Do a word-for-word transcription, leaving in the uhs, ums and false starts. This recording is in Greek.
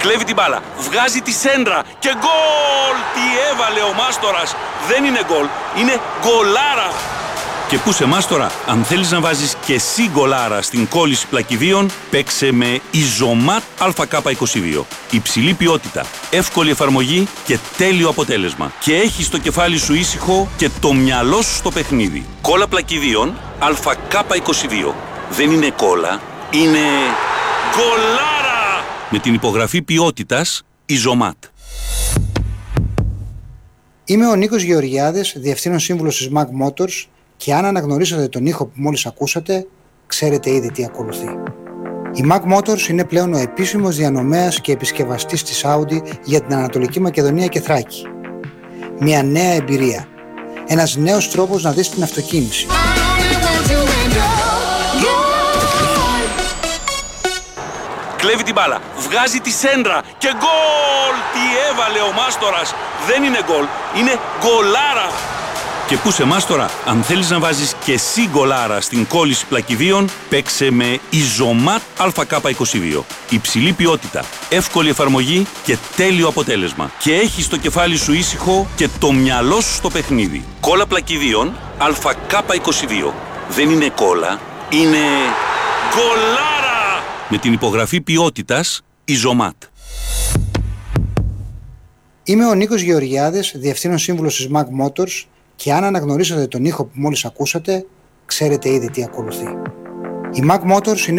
Κλέβει την μπάλα, βγάζει τη σέντρα και γκολ! Τι έβαλε ο Μάστορας! Δεν είναι γκολ, είναι γκολάρα! Και πού σε Μάστορα, αν θέλεις να βάζεις και εσύ γκολάρα στην κόλληση πλακιδίων, παίξε με Ιζωμάτ Α Κ είκοσι δύο. Υψηλή ποιότητα, εύκολη εφαρμογή και τέλειο αποτέλεσμα. Και έχεις το κεφάλι σου ήσυχο και το μυαλό σου στο παιχνίδι. Κόλλα πλακιδίων Α Κ είκοσι δύο. Δεν είναι κόλλα, είναι γκολάρα! Με την υπογραφή ποιότητας Ιζωμάτ. Είμαι ο Νίκος Γεωργιάδης, Διευθύνων Σύμβουλος της Mag Motors, και αν αναγνωρίσατε τον ήχο που μόλις ακούσατε, ξέρετε ήδη τι ακολουθεί. Η Mag Motors είναι πλέον ο επίσημος διανομέας και επισκευαστής της Audi για την Ανατολική Μακεδονία και Θράκη. Μια νέα εμπειρία. Ένας νέος τρόπος να δεις την αυτοκίνηση. Κλέβει την μπάλα, βγάζει τη σέντρα και γκολ! Τι έβαλε ο Μάστορας! Δεν είναι γκολ, είναι γκολάρα! Και πού σε Μάστορα, αν θέλεις να βάζεις και εσύ γκολάρα στην κόλληση πλακιδίων, παίξε με Ιζωμάτ Α Κ είκοσι δύο. Υψηλή ποιότητα, εύκολη εφαρμογή και τέλειο αποτέλεσμα. Και έχεις το κεφάλι σου ήσυχο και το μυαλό σου στο παιχνίδι. Κόλλα πλακιδίων Α Κ είκοσι δύο. Δεν είναι κόλλα, είναι γκολάρα! Με την υπογραφή ποιότητας Ιζωμάτ. Είμαι ο Νίκος Γεωργιάδης, Διευθύνων Σύμβουλος της Mag Motors, και αν αναγνωρίσατε τον ήχο που μόλις ακούσατε, ξέρετε ήδη τι ακολουθεί. Η Mag Motors είναι